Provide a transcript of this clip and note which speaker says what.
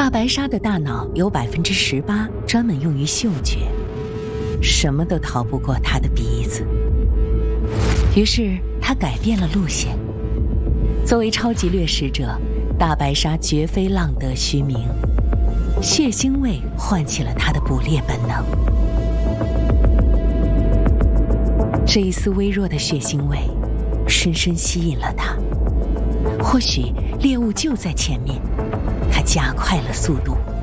Speaker 1: 大白鲨的大脑有18%专门用于嗅觉，什么都逃不过它的鼻子。于是它改变了路线。作为超级掠食者，大白鲨绝非浪得虚名，血腥味唤起了它的捕猎本能。这一丝微弱的血腥味深深吸引了它。或许猎物就在前面，它加快了速度。